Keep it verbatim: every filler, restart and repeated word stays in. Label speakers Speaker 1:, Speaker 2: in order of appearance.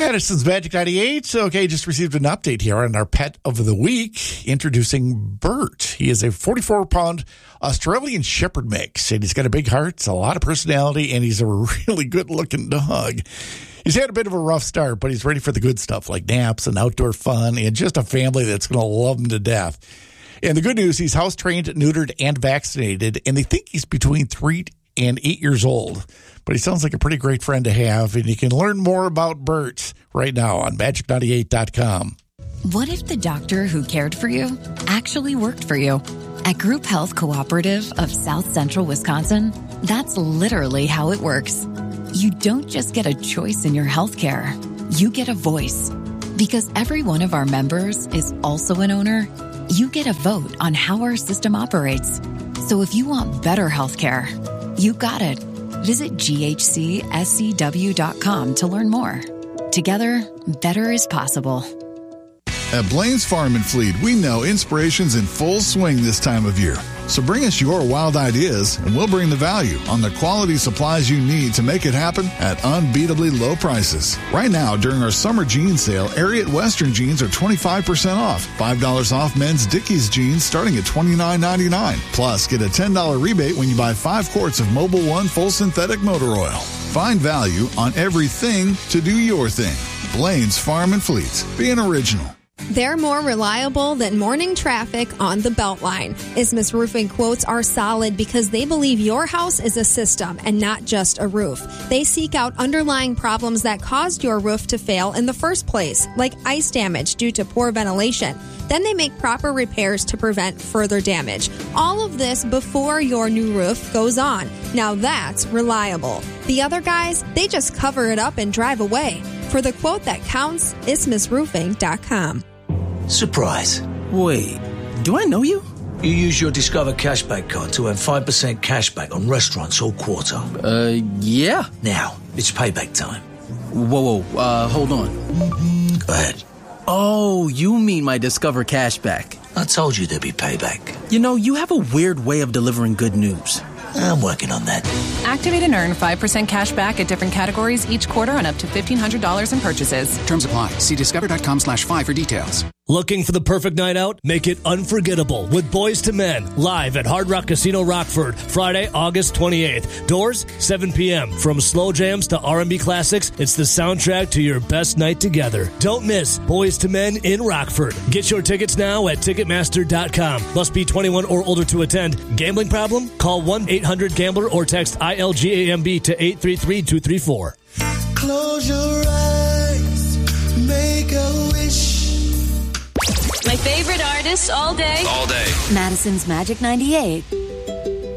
Speaker 1: Madison's Magic ninety-eight. Okay, just received an update here on our pet of the week, introducing Bert. He is a forty-four pound Australian Shepherd mix, and he's got a big heart, a lot of personality, and he's a really good-looking dog. He's had a bit of a rough start, but he's ready for the good stuff like naps and outdoor fun and just a family that's going to love him to death. And the good news, he's house-trained, neutered, and vaccinated, and they think he's between three and eight years old. But he sounds like a pretty great friend to have, and you can learn more about Bert right now on magic ninety-eight dot com.
Speaker 2: What if the doctor who cared for you actually worked for you? At Group Health Cooperative of South Central Wisconsin, that's literally how it works. You don't just get a choice in your health care. You get a voice. Because every one of our members is also an owner, you get a vote on how our system operates. So if you want better health care, you got it. Visit G H C S C W dot com to learn more. Together, better is possible.
Speaker 3: At Blaine's Farm and Fleet, we know inspiration's in full swing this time of year. So bring us your wild ideas, and we'll bring the value on the quality supplies you need to make it happen at unbeatably low prices. Right now, during our summer jean sale, Ariat Western jeans are twenty-five percent off. five dollars off men's Dickies jeans starting at twenty-nine ninety-nine. Plus, get a ten dollars rebate when you buy five quarts of Mobil One full synthetic motor oil. Find value on everything to do your thing. Blaine's Farm and Fleet. Be an original.
Speaker 4: They're more reliable than morning traffic on the Beltline. Isthmus Roofing quotes are solid because they believe your house is a system and not just a roof. They seek out underlying problems that caused your roof to fail in the first place, like ice damage due to poor ventilation. Then they make proper repairs to prevent further damage. All of this before your new roof goes on. Now that's reliable. The other guys, they just cover it up and drive away. For the quote that counts, isthmus roofing dot com.
Speaker 5: Surprise.
Speaker 6: Wait, do I know you?
Speaker 5: You use your Discover Cashback card to earn five percent cashback on restaurants all quarter.
Speaker 6: Uh, yeah.
Speaker 5: Now, it's payback time.
Speaker 6: Whoa, whoa, uh, hold on.
Speaker 5: Go ahead.
Speaker 6: Oh, you mean my Discover Cashback.
Speaker 5: I told you there'd be payback.
Speaker 6: You know, you have a weird way of delivering good news.
Speaker 5: I'm working on that.
Speaker 7: Activate and earn five percent cash back at different categories each quarter on up to fifteen hundred dollars in purchases.
Speaker 8: Terms apply. See discover dot com slash five for details.
Speaker 9: Looking for the perfect night out? Make it unforgettable with Boys to Men, live at Hard Rock Casino Rockford, Friday, August twenty-eighth. Doors, seven p.m. From slow jams to R and B classics, it's the soundtrack to your best night together. Don't miss Boys to Men in Rockford. Get your tickets now at ticketmaster dot com. Must be twenty-one or older to attend. Gambling problem? Call one eight hundred gambler or text I L G A M B to eight three three two three four.
Speaker 10: Close your eyes, make a wish.
Speaker 11: My favorite artists all day.
Speaker 2: All day. Madison's Magic ninety-eight.